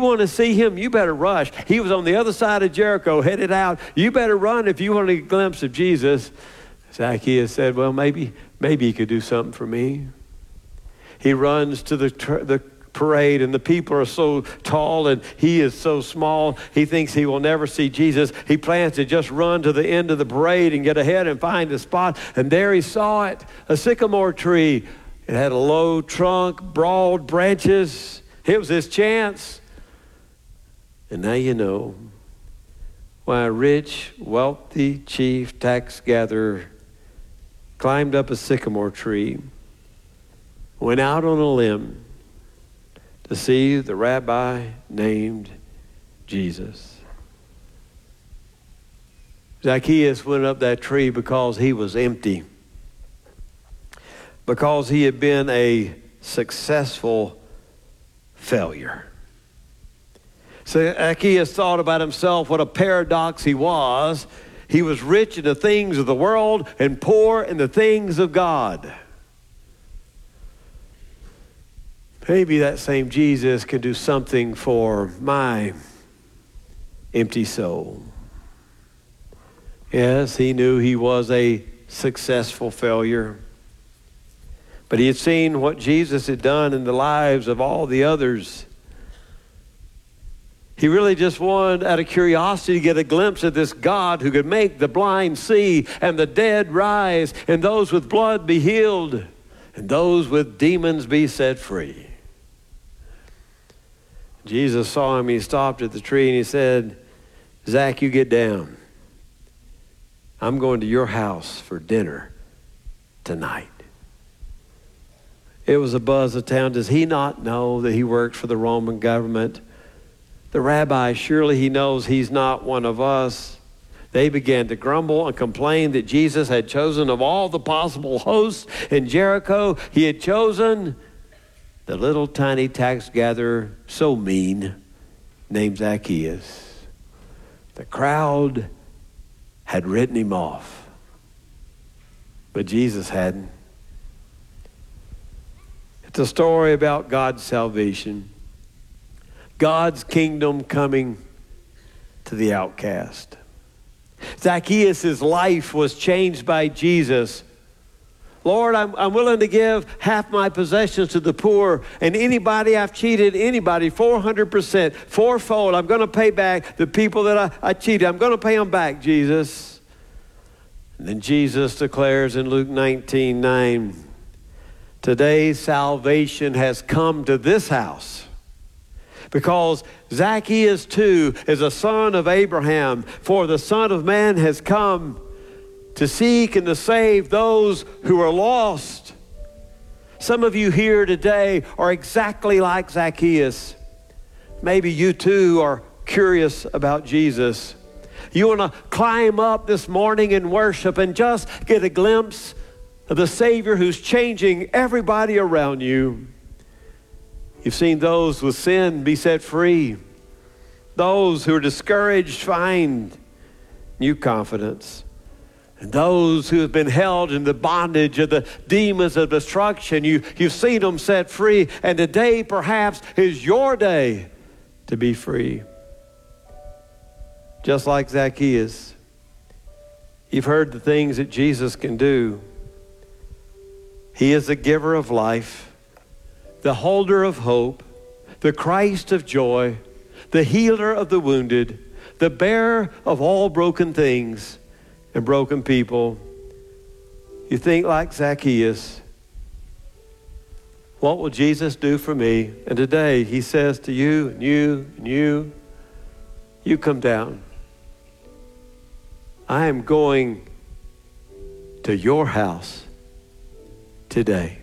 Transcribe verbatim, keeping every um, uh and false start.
want to see him, you better rush. He was on the other side of Jericho, headed out. You better run if you want a glimpse of Jesus. Zacchaeus said, well, maybe, maybe he could do something for me. He runs to the, the parade, and the people are so tall and he is so small. He thinks he will never see Jesus. He plans to just run to the end of the parade and get ahead and find a spot. And there he saw it, a sycamore tree. It had a low trunk, broad branches. It was his chance. And now you know why a rich, wealthy chief tax gatherer climbed up a sycamore tree, went out on a limb to see the rabbi named Jesus. Zacchaeus went up that tree because he was empty, because he had been a successful failure. So Zacchaeus thought about himself, what a paradox he was. He was rich in the things of the world and poor in the things of God. Maybe that same Jesus can do something for my empty soul. Yes, he knew he was a successful failure, but he had seen what Jesus had done in the lives of all the others. He really just wanted, out of curiosity, to get a glimpse of this God who could make the blind see and the dead rise and those with blood be healed and those with demons be set free. Jesus saw him. He stopped at the tree and he said, Zach, you get down. I'm going to your house for dinner tonight. It was a buzz of town. Does he not know that he worked for the Roman government? The rabbi, surely he knows he's not one of us. They began to grumble and complain that Jesus had chosen of all the possible hosts in Jericho, he had chosen the little tiny tax gatherer, so mean, named Zacchaeus. The crowd had written him off, but Jesus hadn't. It's a story about God's salvation, God's kingdom coming to the outcast. Zacchaeus' life was changed by Jesus. Lord, I'm, I'm willing to give half my possessions to the poor, and anybody I've cheated, anybody, four hundred percent, fourfold, I'm going to pay back the people that I, I cheated. I'm going to pay them back, Jesus. And then Jesus declares in Luke nineteen nine, today salvation has come to this house, because Zacchaeus too is a son of Abraham, for the Son of Man has come to seek and to save those who are lost. Some of you here today are exactly like Zacchaeus. Maybe you too are curious about Jesus. You want to climb up this morning in worship and just get a glimpse of the Savior who's changing everybody around you. You've seen those with sin be set free. Those who are discouraged find new confidence. And those who have been held in the bondage of the demons of destruction, you, you've seen them set free. And today perhaps is your day to be free. Just like Zacchaeus, you've heard the things that Jesus can do. He is the giver of life, the holder of hope, the Christ of joy, the healer of the wounded, the bearer of all broken things and broken people. You think like Zacchaeus, what will Jesus do for me? And today he says to you and you and you, you come down. I am going to your house today.